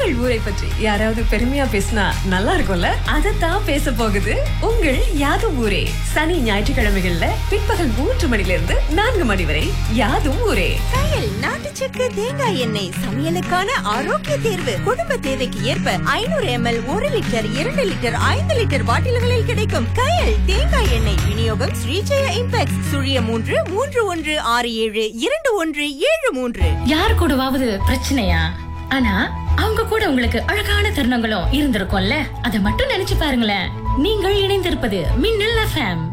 உங்கள் ஊரை பற்றி யாராவது பெருமையா பேசினா நல்லா இருக்கும்ல? அதத்தான் பேச போகுது உங்கள் யாதும் ஊரே. சனி ஞாயிற்றுக்கிழமைகள்ல பிற்பகல் 3 மணிலிருந்து 4 மணி வரை யாதும் ஊரே. கயல் நாட்டு சக்கரை தேங்காய் எண்ணெய் சமையலுக்கான ஆரோக்கிய தேர்வு. குடும்ப தேவைக்கு ஏற்ப 500 ml 1 லிட்டர் 2 லிட்டர் 5 லிட்டர் பாட்டில்களில் கிடைக்கும் கயல் தேங்காய் எண்ணெய். விநியோகம் ஸ்ரீஜெய இம்பெக்ஸ். 331672173. யார் கூடவாவது பிரச்சனையா? ஆனா அவங்க கூட உங்களுக்கு அழகான தருணங்களும் இருந்திருக்கும்ல. அதை மட்டும் நினைச்சு பாருங்களேன். நீங்கள் இணைந்திருப்பது மின்னல் FM.